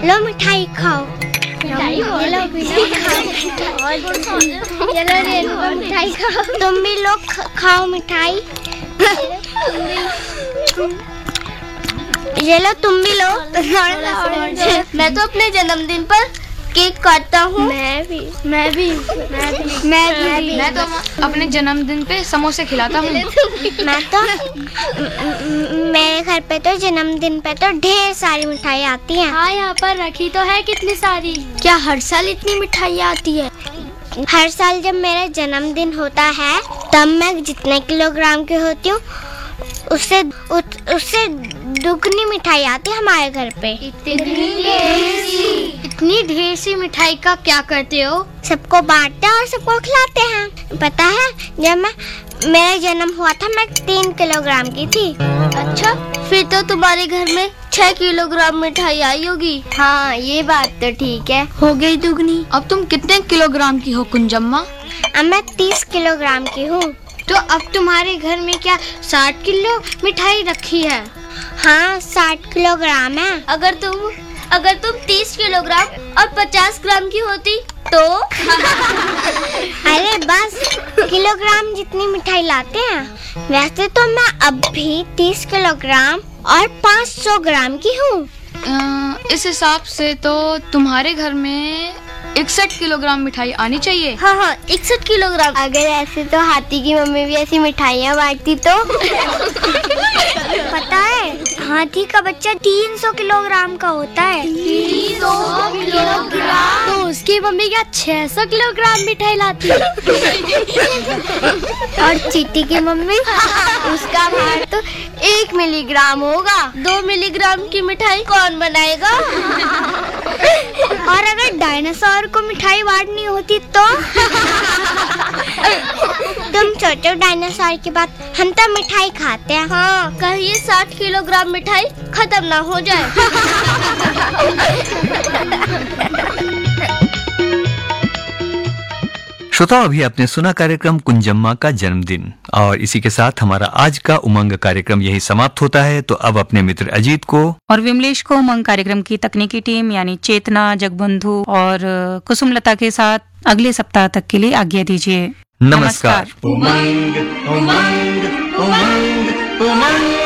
लो मिठाई खाओ। ये लो मिठाई खाओ। तुम भी लोग खाओ मिठाई। ये लो तुम भी लो। मैं तो अपने जन्मदिन पर केक काटता हूँ। मैं भी तो अपने जन्मदिन पे समोसे खिलाता हूँ। मैं तो मेरे घर पे तो जन्मदिन पे तो ढेर सारी मिठाई आती हैं। हाँ, यहाँ पर रखी तो है कितनी सारी। क्या हर साल इतनी मिठाई आती है? हर साल जब मेरा जन्मदिन होता है तब मैं जितने किलोग्राम की होती हूँ उससे दुगनी मिठाई आती है हमारे घर पे। इतनी ढेर सी मिठाई का क्या करते हो? सबको बांटते हैं और सबको खिलाते हैं। पता है जब मेरा जन्म हुआ था मैं 3 किलोग्राम की थी। अच्छा, फिर तो तुम्हारे घर में 6 किलोग्राम मिठाई आई होगी। हाँ, ये बात तो ठीक है। हो गई दुगनी। अब तुम कितने किलोग्राम की हो कुंजम्मा? अब मैं 30 किलोग्राम की हूँ। तो अब तुम्हारे घर में क्या 60 किलो मिठाई रखी है? हाँ, 60 किलोग्राम है। अगर तुम 30 किलोग्राम और 50 ग्राम की होती तो? अरे बस किलोग्राम जितनी मिठाई लाते हैं। वैसे तो मैं अब भी 30 किलोग्राम और 500 ग्राम की हूँ। इस हिसाब से तो तुम्हारे घर में 61 किलोग्राम मिठाई आनी चाहिए। हाँ, 61 किलोग्राम। अगर ऐसे तो हाथी की मम्मी भी ऐसी मिठाइयाँ बांटती तो। पता है हाथी का बच्चा 300 किलोग्राम का होता है। 300 किलोग्राम? तो उसकी मम्मी क्या 600 किलोग्राम मिठाई लाती है? और चींटी की मम्मी उसका भार तो 1 मिलीग्राम होगा। 2 मिलीग्राम की मिठाई कौन बनाएगा? और अगर डायनासोर को मिठाई बांटनी होती तो? तुम सोचो डायनासोर की बात, हम तो मिठाई खाते हैं। हाँ, कहीं 60 किलोग्राम मिठाई खत्म ना हो जाए। श्रोताओं, अभी आपने सुना कार्यक्रम कुंजम्मा का जन्मदिन, और इसी के साथ हमारा आज का उमंग कार्यक्रम यही समाप्त होता है। तो अब अपने मित्र अजीत को और विमलेश को उमंग कार्यक्रम की तकनीकी टीम यानी चेतना, जगबंधु और कुसुमलता के साथ अगले सप्ताह तक के लिए आज्ञा दीजिए। नमस्कार। उमंग उमंग उमंग उमंग।